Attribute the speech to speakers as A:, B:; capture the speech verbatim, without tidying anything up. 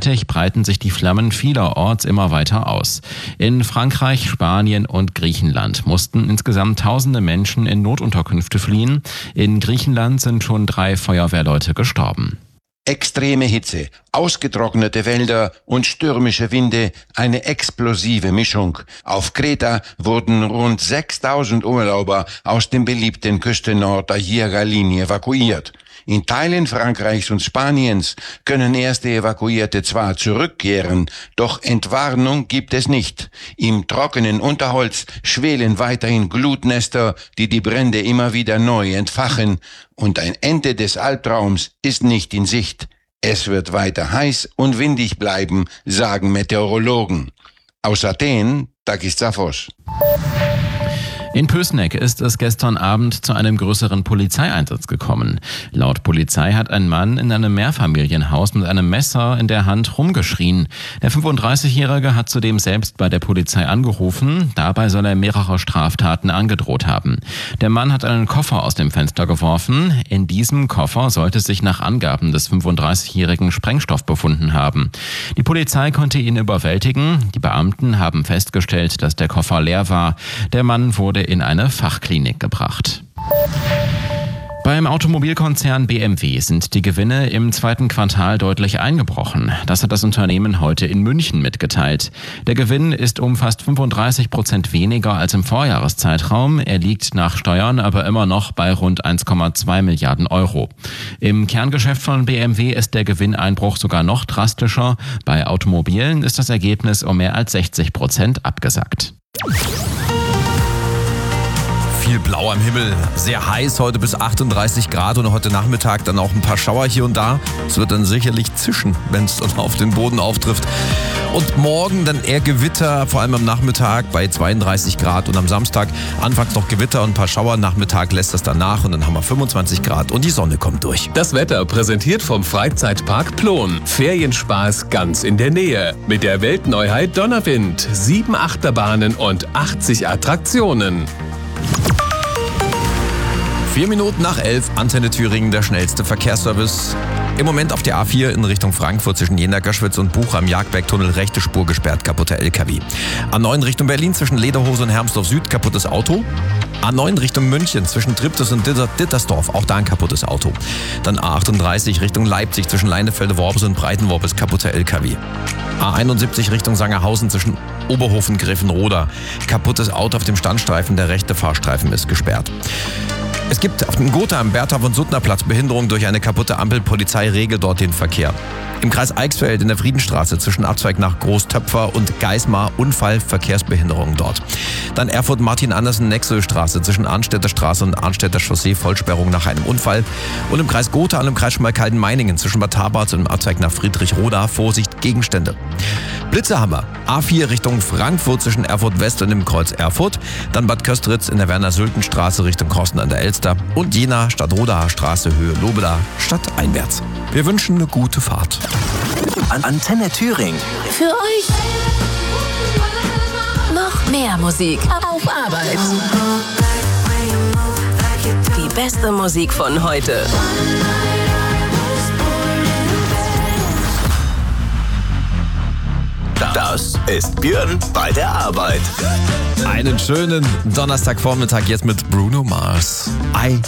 A: Gleichzeitig breiten sich die Flammen vielerorts immer weiter aus. In Frankreich, Spanien und Griechenland mussten insgesamt tausende Menschen in Notunterkünfte fliehen. In Griechenland sind schon drei Feuerwehrleute gestorben.
B: Extreme Hitze, ausgetrocknete Wälder und stürmische Winde, eine explosive Mischung. Auf Kreta wurden rund sechstausend Urlauber aus dem beliebten Küstenort Aguirre-Linie evakuiert. In Teilen Frankreichs und Spaniens können erste Evakuierte zwar zurückkehren, doch Entwarnung gibt es nicht. Im trockenen Unterholz schwelen weiterhin Glutnester, die die Brände immer wieder neu entfachen, und ein Ende des Albtraums ist nicht in Sicht. Es wird weiter heiß und windig bleiben, sagen Meteorologen. Aus Athen, Takis Zaphos.
A: In Pößneck ist es gestern Abend zu einem größeren Polizeieinsatz gekommen. Laut Polizei hat ein Mann in einem Mehrfamilienhaus mit einem Messer in der Hand rumgeschrien. Der fünfunddreißigjährige hat zudem selbst bei der Polizei angerufen. Dabei soll er mehrere Straftaten angedroht haben. Der Mann hat einen Koffer aus dem Fenster geworfen. In diesem Koffer sollte sich nach Angaben des fünfunddreißigjährigen Sprengstoff befunden haben. Die Polizei konnte ihn überwältigen. Die Beamten haben festgestellt, dass der Koffer leer war. Der Mann wurde in eine Fachklinik gebracht. Beim Automobilkonzern B M W sind die Gewinne im zweiten Quartal deutlich eingebrochen. Das hat das Unternehmen heute in München mitgeteilt. Der Gewinn ist um fast fünfunddreißig Prozent weniger als im Vorjahreszeitraum. Er liegt nach Steuern aber immer noch bei rund eins Komma zwei Milliarden Euro. Im Kerngeschäft von B M W ist der Gewinneinbruch sogar noch drastischer. Bei Automobilen ist das Ergebnis um mehr als sechzig Prozent abgesackt.
C: Viel Blau am Himmel, sehr heiß, heute bis achtunddreißig Grad und heute Nachmittag dann auch ein paar Schauer hier und da. Es wird dann sicherlich zischen, wenn es dann auf den Boden auftrifft. Und morgen dann eher Gewitter, vor allem am Nachmittag bei zweiunddreißig Grad und am Samstag anfangs noch Gewitter und ein paar Schauer. Nachmittag lässt das dann nach und dann haben wir fünfundzwanzig Grad und die Sonne kommt durch.
D: Das Wetter präsentiert vom Freizeitpark Plon. Ferienspaß ganz in der Nähe. Mit der Weltneuheit Donnerwind. Sieben Achterbahnen und achtzig Attraktionen.
C: Vier Minuten nach elf, Antenne Thüringen, der schnellste Verkehrsservice. Im Moment auf der A vier in Richtung Frankfurt zwischen Jena, Göschwitz und Buch am Jagdbergtunnel, rechte Spur gesperrt, kaputter L K W. A neun Richtung Berlin zwischen Lederhose und Hermsdorf Süd, kaputtes Auto. A neun Richtung München zwischen Triptis und Ditter- Dittersdorf, auch da ein kaputtes Auto. Dann A achtunddreißig Richtung Leipzig zwischen Leinefelde-Worpes und Breitenworpes, kaputter L K W. A einundsiebzig Richtung Sangerhausen zwischen Oberhofen, Griffenroda, kaputtes Auto auf dem Standstreifen, der rechte Fahrstreifen ist gesperrt. Es gibt auf dem Gotha am Bertha von Suttner Platz Behinderung durch eine kaputte Ampel. Polizei regelt dort den Verkehr. Im Kreis Eichsfeld in der Friedenstraße zwischen Abzweig nach Großtöpfer und Geismar Unfall, Verkehrsbehinderung dort. Dann Erfurt-Martin-Andersen-Nexelstraße zwischen Arnstädter Straße und Arnstädter Chaussee, Vollsperrung nach einem Unfall. Und im Kreis Gotha und im Kreis Schmalkalden-Meiningen zwischen Bad Tabarz und im Abzweig nach Friedrichroda, Vorsicht, Gegenstände. Blitzerhammer, A vier Richtung Frankfurt zwischen Erfurt West und dem Kreuz Erfurt. Dann Bad Köstritz in der Werner-Sülten-Straße Richtung Korsten an der Elster. Und Jena, Stadtrodaer Straße, Höhe Lobeda, stadteinwärts. Wir wünschen eine gute Fahrt.
E: An Antenne Thüringen.
F: Für euch noch mehr Musik auf Arbeit. Die beste Musik von heute.
E: Das ist Björn bei der Arbeit.
C: Einen schönen Donnerstagvormittag jetzt mit Bruno Mars. I